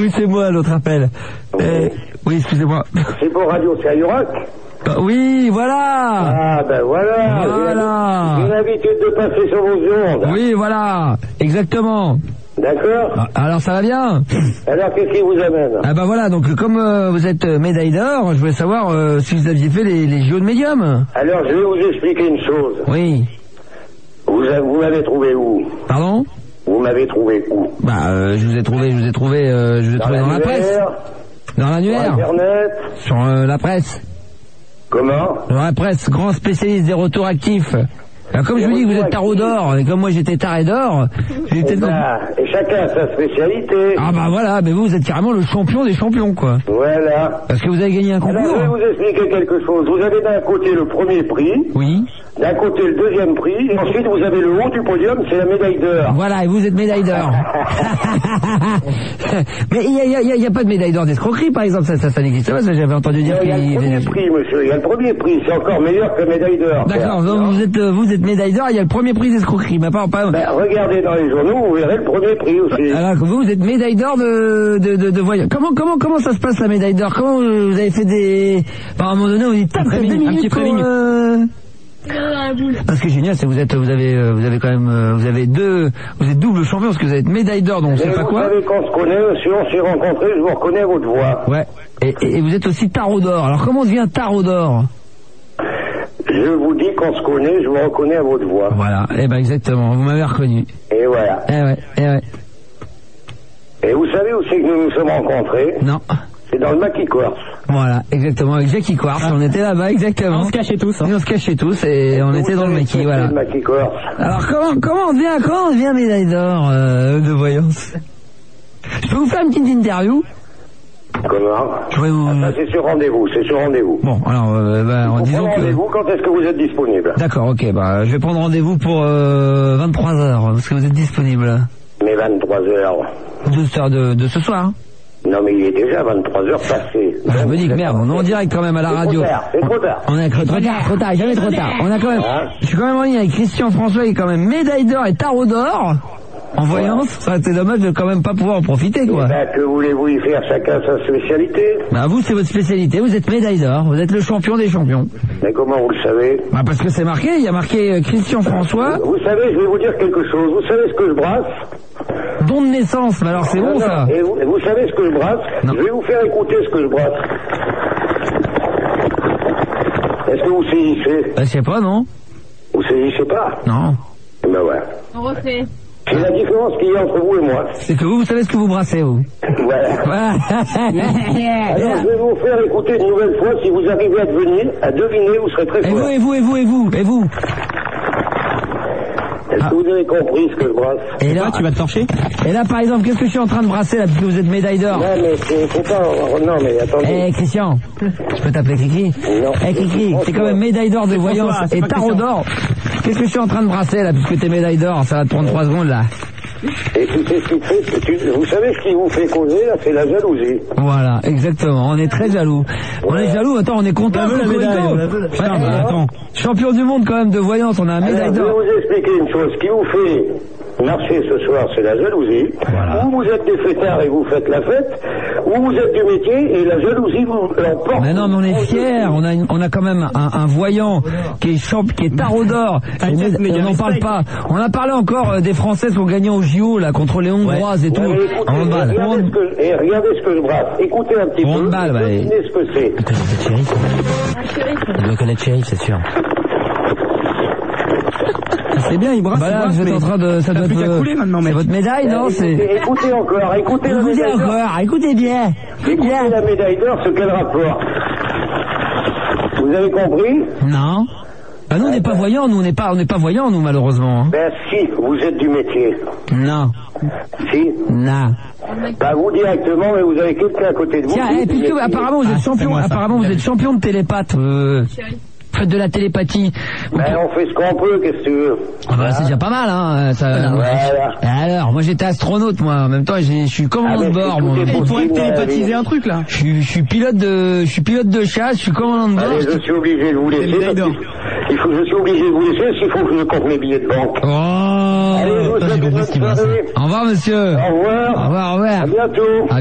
Oui, c'est moi, l'autre appel. Oui, excusez-moi. C'est pour Radio Skyrock? Oui, voilà. Ah, ben voilà. Voilà. J'ai l'habitude de passer sur vos ondes. Oui, voilà. Exactement. D'accord. Alors, ça va bien? Alors, qu'est-ce qui vous amène? Ah bah voilà, donc comme vous êtes médaille d'or, je voulais savoir si vous aviez fait les JO de médium. Alors, je vais vous expliquer une chose. Oui. Vous m'avez trouvé où? Pardon? Vous m'avez trouvé où? Bah, je vous ai trouvé dans la presse. Dans l'annuaire. Sur Internet. Sur la presse. Comment? Dans la presse, grand spécialiste des retours actifs. Alors, comme je vous dis que vous êtes tarot d'or, et comme moi j'étais taré d'or, j'étais et chacun a sa spécialité. Ah bah voilà, mais vous êtes carrément le champion des champions, quoi. Voilà. Parce que vous avez gagné un concours. Alors, je vais vous expliquer quelque chose. Vous avez d'un côté le premier prix. Oui. D'un côté le deuxième prix. Et ensuite, vous avez le haut du podium, c'est la médaille d'or. Voilà, et vous êtes médaille d'or. Mais il y a pas de médaille d'or d'escroquerie, par exemple, ça n'existe pas, ça j'avais entendu dire qu'il y a le premier prix, monsieur, il y a le premier prix, c'est encore meilleur que médaille d'or. D'accord, donc vous êtes médaille d'or, il y a le premier prix d'escroquerie, mais pas... regardez dans les journaux, vous verrez le premier prix aussi. Alors, vous êtes médaille d'or de voyage. Comment ça se passe la médaille d'or? Comment vous avez fait des... Par un moment donné, on dit, tape, 2 minutes pour... Parce que génial, c'est vous êtes double champion parce que vous êtes médaille d'or, donc on sait pas quoi. Vous savez qu'on se connaît, si on s'est rencontrés, je vous reconnais à votre voix. Ouais. Et vous êtes aussi tarot d'or. Alors comment on devient tarot d'or? Je vous dis qu'on se connaît, je vous reconnais à votre voix. Voilà. Eh ben exactement, vous m'avez reconnu. Et voilà. Eh ouais. Et vous savez où c'est que nous nous sommes rencontrés? Non. C'est dans le Maquis Corse. Voilà, exactement, avec Jackie Quartz, on était là-bas, exactement. On se cachait tous. On se cachait tous et on était dans le Maquis, voilà. Le Maquis Corse. Alors comment on devient médaille d'or de voyance? Je peux vous faire une petite interview? Comment? Ça c'est sur rendez-vous, Bon, alors, disons que... rendez-vous, quand est-ce que vous êtes disponible? D'accord, ok, je vais prendre rendez-vous pour 23h, parce que vous êtes disponible. Mais 23h. De ce soir, hein. Non, mais il est déjà 23h passé. Je me dis que merde, on est en direct quand même à la radio. C'est trop tard. On est trop tard, jamais trop tard. On a quand même, je suis quand même en ligne avec Christian François, il est quand même médaille d'or et tarot d'or. En voyance, ça aurait été dommage de quand même pas pouvoir en profiter, quoi. Que voulez-vous y faire? Chacun sa spécialité. Vous, c'est votre spécialité, vous êtes médaille d'or, vous êtes le champion des champions. Mais comment vous le savez? Parce que c'est marqué, il y a marqué Christian François. Vous savez, je vais vous dire quelque chose. Vous savez ce que je brasse? Don de naissance, mais alors c'est bon, ça. Et vous savez ce que je brasse? Non. Je vais vous faire écouter ce que je brasse. Est-ce que vous saisissez? Je sais pas, non? Vous saisissez pas? Non. Ben ouais. On refait. C'est la différence qu'il y a entre vous et moi. C'est que vous savez ce que vous brassez, vous. Voilà. Alors, je vais vous faire écouter une nouvelle fois. Si vous arrivez à deviner, vous serez très fort. Et vous Est-ce que vous avez compris ce que je brasse? Et là, tu vas te torcher? Et là, par exemple, qu'est-ce que je suis en train de brasser, là, puisque vous êtes médaille d'or? Non, mais faut pas... Non, mais attendez. Christian, je peux t'appeler Cricri? Non. Cricri, t'es quand même médaille d'or de voyance et tarot d'or. Qu'est-ce que je suis en train de brasser, là, puisque t'es médaille d'or? Ça va te prendre 3 secondes, là. Et tu sais ce qui fait, vous savez ce qui vous fait causer, là, c'est la jalousie. Voilà, exactement, on est très jaloux. On est jaloux, attends, on est content. Attends, champion du monde quand même de voyance, on a un médaille d'or. Je vais vous expliquer une chose, ce qui vous fait marcher ce soir, c'est la jalousie. Voilà. Ou vous êtes des fêtards et vous faites la fête, ou vous êtes du métier et la jalousie vous l'emporte. Mais non, mais on est fiers, on a quand même un voyant qui est tarot d'or. On n'en parle pas. On a parlé encore des Françaises qui ont gagné au JO, là, contre les Hongroises et tout. En handball. Regardez ce que je brasse. Écoutez un petit peu. Handball, devinez ce que c'est. Il doit connaître Shérif, c'est sûr. C'est bien, il brasse. Voilà, vous êtes en train de... Ça doit être... C'est votre médaille, non? Écoutez encore, écoutez la médaille d'or. Écoutez bien. Écoutez la médaille d'or, ce qu'elle rapporte. Vous avez compris? Non. Nous, on n'est pas voyants, on n'est pas voyants, nous, malheureusement. Ben si, vous êtes du métier. Non. Si? Non. Vous directement, mais vous avez quelqu'un à côté de vous. Tiens, puisque apparemment vous êtes champion, vous êtes champion de télépathe. Faites de la télépathie. On fait ce qu'on peut, qu'est-ce que tu veux? C'est déjà pas mal, hein. Alors, moi j'étais astronaute, moi. En même temps, je suis commandant de bord, moi. Il pourrait télépathiser un truc, là. Je suis pilote de chasse, je suis commandant de bord. Allez, je suis obligé de vous laisser. Je suis obligé de vous laisser s'il faut que je compte mes billets de banque. Allez, je vous souhaite une bonne soirée. Au revoir, monsieur. Au revoir. Au revoir. À bientôt.